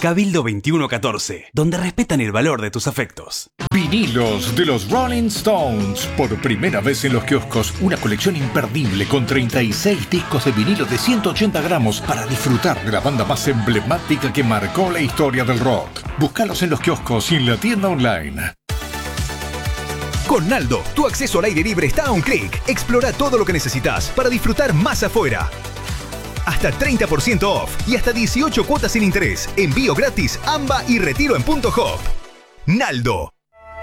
Cabildo 2114, donde respetan el valor de tus afectos. Vinilos de los Rolling Stones. Por primera vez en los kioscos, una colección imperdible con 36 discos de vinilo de 180 gramos para disfrutar de la banda más emblemática que marcó la historia del rock. Búscalos en los kioscos y en la tienda online. Con Naldo, tu acceso al aire libre está a un clic. Explora todo lo que necesitas para disfrutar más afuera. Hasta 30% off y hasta 18 cuotas sin interés. Envío gratis, AMBA y retiro en Punto Hop. Naldo.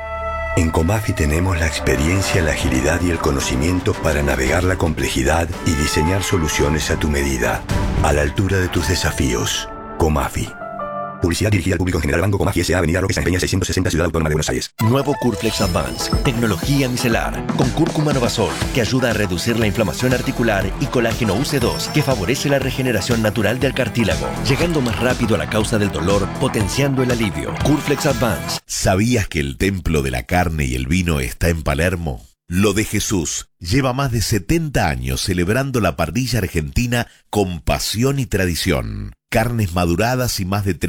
En Comafi tenemos la experiencia, la agilidad y el conocimiento para navegar la complejidad y diseñar soluciones a tu medida, a la altura de tus desafíos. Comafi. Publicidad dirigida al público en general. Banco Comafi S.A. Avenida Roque Sáenz Peña 660, Ciudad Autónoma de Buenos Aires. Nuevo Curflex Advance, tecnología micelar, con cúrcuma novasol, que ayuda a reducir la inflamación articular, y colágeno UC2, que favorece la regeneración natural del cartílago, llegando más rápido a la causa del dolor, potenciando el alivio. Curflex Advance. ¿Sabías que el templo de la carne y el vino está en Palermo? Lo de Jesús lleva más de 70 años celebrando la parrilla argentina con pasión y tradición. Carnes maduradas y más de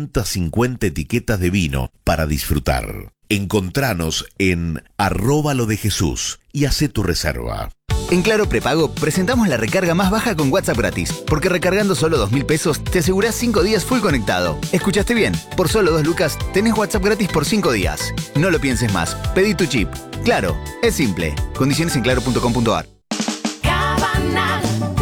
350 etiquetas de vino para disfrutar. Encontranos en @lodejesús y hacé tu reserva. En Claro Prepago presentamos la recarga más baja con WhatsApp gratis, porque recargando solo 2.000 pesos te asegurás 5 días full conectado. ¿Escuchaste bien? Por solo 2 lucas tenés WhatsApp gratis por 5 días. No lo pienses más, pedí tu chip. Claro, es simple. Condiciones en claro.com.ar. Cabanag,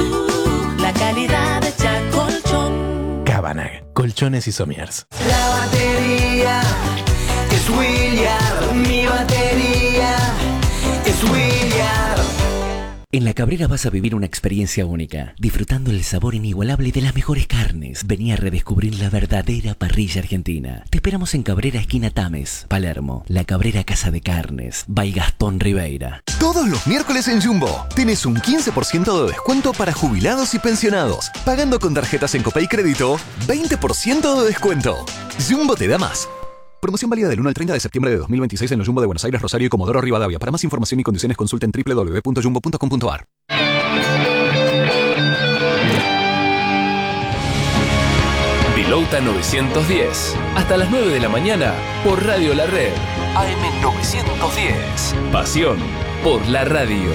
la calidad de Chacolchón. Cabanag, colchones y somiers. La batería es William, mi batería es William. En La Cabrera vas a vivir una experiencia única, disfrutando el sabor inigualable de las mejores carnes. Vení a redescubrir la verdadera parrilla argentina. Te esperamos en Cabrera, esquina Tames, Palermo. La Cabrera Casa de Carnes, by Gastón Ribeira. Todos los miércoles en Jumbo tenés un 15% de descuento para jubilados y pensionados. Pagando con tarjetas en Copay Crédito, 20% de descuento. Jumbo te da más. Promoción válida del 1 al 30 de septiembre de 2026 en los Jumbo de Buenos Aires, Rosario y Comodoro Rivadavia. Para más información y condiciones consulten www.jumbo.com.ar. Pilouta 910. Hasta las 9 de la mañana por Radio La Red. AM 910. Pasión por la radio.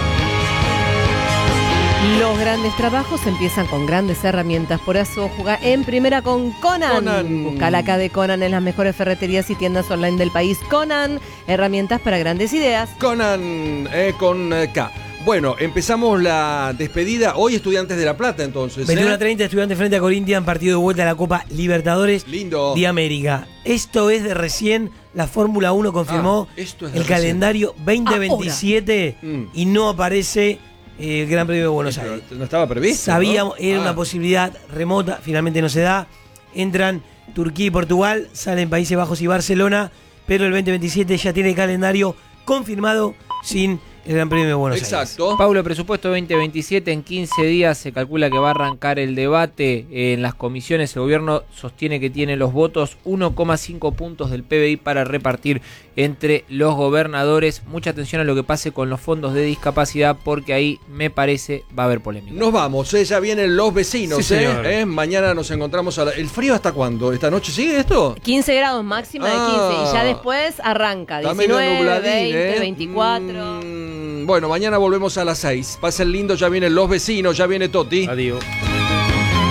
Los grandes trabajos empiezan con grandes herramientas, por eso juega en primera con Conan. Busca la K de Conan en las mejores ferreterías y tiendas online del país. Conan, herramientas para grandes ideas. Conan, con K. Bueno, empezamos la despedida. Hoy Estudiantes de La Plata, entonces. 21:30, Estudiantes frente a Corinthians, partido de vuelta a la Copa Libertadores de América. Esto es de recién, la Fórmula 1 confirmó el calendario 2027 y no aparece el Gran Premio de Buenos Aires. No estaba previsto. Sabíamos, ¿no? era una posibilidad remota, finalmente no se da. Entran Turquía y Portugal, salen Países Bajos y Barcelona, pero el 2027 ya tiene el calendario confirmado sin el Gran Premio de Buenos Aires. Exacto. Pablo, presupuesto 2027, en 15 días se calcula que va a arrancar el debate en las comisiones. El gobierno sostiene que tiene los votos, 1,5 puntos del PBI para repartir entre los gobernadores. Mucha atención a lo que pase con los fondos de discapacidad, porque ahí me parece va a haber polémica. Nos vamos, ya vienen los vecinos. Sí, señor. Mañana nos encontramos ¿El frío hasta cuándo? ¿Esta noche sigue esto? 15 grados máxima de 15 y ya después arranca 19, 20, 24. Bueno, mañana volvemos a las 6. Pasen lindo, ya vienen los vecinos, ya viene Toti. Adiós.